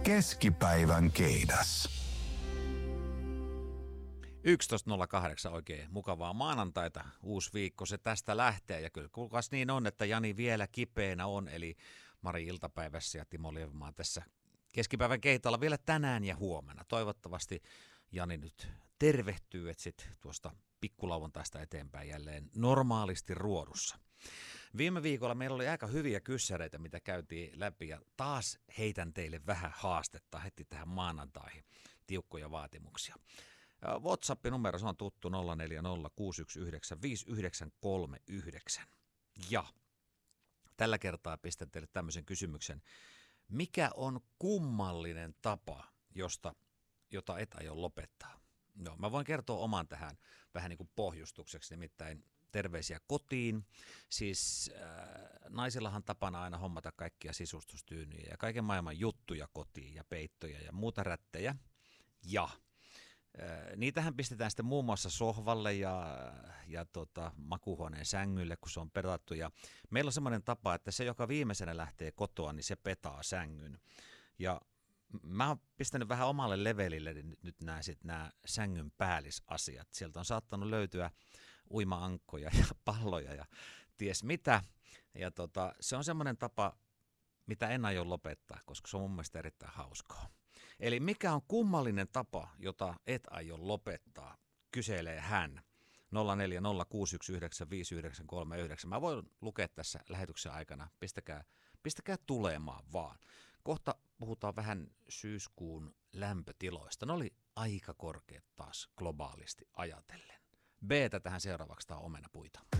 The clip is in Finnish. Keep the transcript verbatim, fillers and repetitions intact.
Keskipäivän keidas. yksitoista nolla kahdeksan oikein mukavaa maanantaita. Uusi viikko se tästä lähtee. Ja kyllä kuulkaas niin on, että Jani vielä kipeänä on. Eli Mari iltapäivässä ja Timo Lievmaa tässä keskipäivän keitalla vielä tänään ja huomenna. Toivottavasti Jani nyt tervehtyy, että sit tuosta pikkulauantaista eteenpäin jälleen normaalisti ruodussa. Viime viikolla meillä oli aika hyviä kyssäreitä, mitä käytiin läpi, ja taas heitän teille vähän haastetta heti tähän maanantaihin, tiukkoja vaatimuksia. WhatsApp-numero, se on tuttu nolla neljä nolla kuusi yksi yhdeksän viisi yhdeksän kolme yhdeksän. Ja tällä kertaa pistän teille tämmöisen kysymyksen. Mikä on kummallinen tapa, josta, jota et aio lopettaa? No, mä voin kertoa oman tähän vähän niin kuin pohjustukseksi, nimittäin terveisiä kotiin. Siis äh, naisillahan tapana aina hommata kaikkia sisustustyynyjä ja kaiken maailman juttuja kotiin ja peittoja ja muuta rättejä. Ja äh, niitähän pistetään sitten muun muassa sohvalle ja, ja tota, makuuhuoneen sängylle, kun se on petattu. Ja meillä on semmoinen tapa, että se, joka viimeisenä lähtee kotoa, niin se petaa sängyn. Ja mä oon pistänyt vähän omalle levelille nyt nämä, sit nämä sängyn päällisasiat. Sieltä on saattanut löytyä uima-ankkoja ja palloja ja ties mitä. Ja tota, se on semmoinen tapa, mitä en aio lopettaa, koska se on mun mielestä erittäin hauskaa. Eli mikä on kummallinen tapa, jota et aio lopettaa, kyselee hän. nolla neljä nolla kuusi yksi yhdeksän viisi yhdeksän kolme yhdeksän. Mä voin lukea tässä lähetyksen aikana. Pistäkää, pistäkää tulemaan vaan. Kohta puhutaan vähän syyskuun lämpötiloista. Ne oli aika korkeat taas globaalisti ajatellen. B-tä tähän seuraavaksi, tää on omenapuita.